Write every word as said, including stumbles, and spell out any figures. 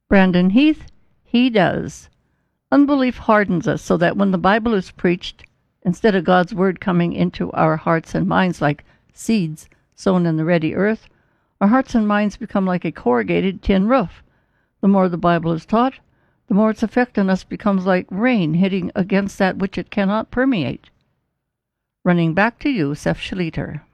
Brandon Heath, he does. Unbelief hardens us so that when the Bible is preached, instead of God's word coming into our hearts and minds like seeds sown in the ready earth, our hearts and minds become like a corrugated tin roof. The more the Bible is taught, the more its effect on us becomes like rain hitting against that which it cannot permeate. Running back to you, Seth Schleter.